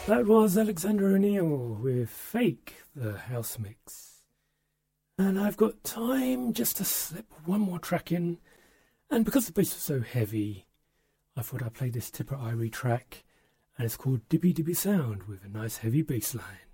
That was Alexander O'Neill with Fake, the house mix. And I've got time just to slip one more track in. And because the bass was so heavy, I thought I'd play this Tipper Irie track. And it's called Dippy Dippy Sound with a nice heavy bass line.